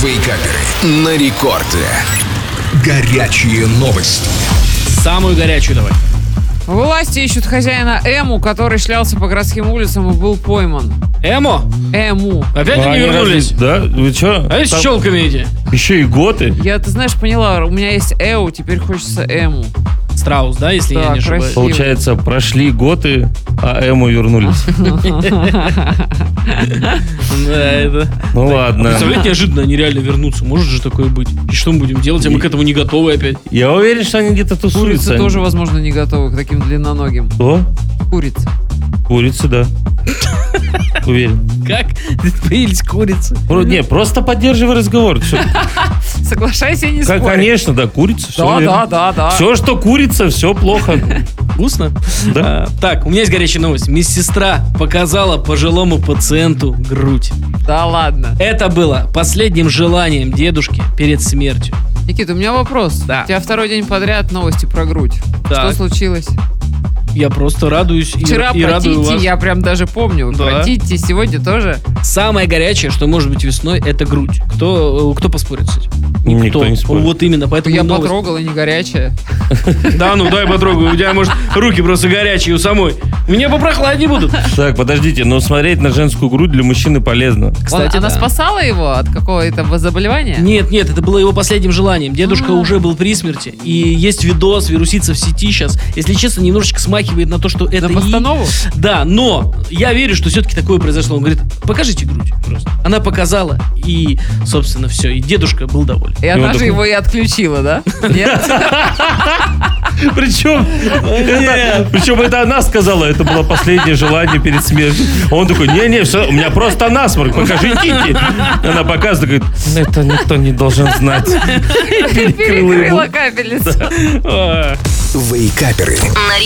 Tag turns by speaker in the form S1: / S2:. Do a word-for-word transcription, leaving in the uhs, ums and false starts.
S1: Вейкаперы на рекорде. Горячие новости.
S2: Самую горячую давай.
S3: Власти ищут хозяина Эму, который шлялся по городским улицам и был пойман.
S2: Эмо?
S3: Эму.
S2: Опять
S4: А
S2: они
S4: они
S2: вернулись?
S4: разве- Да? Вы что?
S2: А с щелками эти?
S4: Еще и готы.
S3: Я, ты знаешь, поняла, у меня есть Эу, теперь хочется Эму.
S2: Страус, да, если
S3: Да,
S2: я не ошибаюсь?
S3: красиво.
S4: Получается, прошли готы, а Эму вернулись.
S2: Да, это...
S4: Ну ладно.
S2: Представляете, неожиданно они реально вернутся. Может же такое быть? И что мы будем делать? А мы к этому не готовы опять.
S4: Я уверен, что они где-то
S3: Курицы
S4: тусуются.
S3: тоже, возможно, не готовы к таким длинноногим.
S4: Кто?
S3: Курицы.
S4: Курицы, да. Уверен.
S2: Как? Появились курицы.
S4: Про- Не, просто поддерживай разговор. Всё.
S3: Соглашайся и не
S4: Как,
S3: спорь.
S4: конечно, да, курица. всё
S3: Да,
S4: верно.
S3: да, да, да.
S4: Все, что курица, все плохо.
S2: Вкусно?
S4: Да.
S2: А, так, у меня есть горячая новость. Медсестра показала пожилому пациенту грудь.
S3: Да ладно.
S2: Это было последним желанием дедушки перед смертью.
S3: Никита, у меня вопрос.
S2: Да.
S3: У тебя второй день подряд новости про грудь.
S2: Так.
S3: Что случилось?
S2: Я просто радуюсь и,
S3: Вчера
S2: и
S3: про
S2: радую
S3: Тити,
S2: вас.
S3: я прям даже помню.
S2: Да.
S3: Про Тити сегодня тоже.
S2: Самое горячее, что может быть весной, это грудь. Кто, кто поспорит с этим?
S4: Никто не спорит.
S2: Вот именно, поэтому
S3: Я
S2: новость.
S3: потрогала, не горячая.
S2: Да, ну дай потрогаю. У тебя, может, руки просто горячие у самой. У меня попрохладнее будут.
S4: Так, подождите, но смотреть на женскую грудь для мужчины полезно.
S2: Кстати,
S3: Он- Она
S2: да.
S3: спасала его от какого-то заболевания?
S2: Нет, нет, это было его последним желанием. Дедушка
S3: А.
S2: уже был при смерти. И есть видос, вирусится в сети сейчас. Если честно, немножечко смахивает на то, что это
S3: На
S2: и-
S3: постанову?
S2: Да, но я верю, что все-таки такое произошло. Он говорит, покажите грудь просто. Она показала, и, собственно, все. И дедушка был доволен.
S3: И
S4: И
S3: она
S4: он
S3: же
S4: такой-
S3: его и отключила, да? Нет?
S4: Причем, это, причем это она сказала, это было последнее желание перед смертью. Он такой, не-не, все, у меня просто насморк, покажи Тити. Она показывает, говорит, это никто не должен знать. Перекрыла ему.
S3: Перекрыла капельницу.
S2: А.
S1: Вейкаперы.
S5: На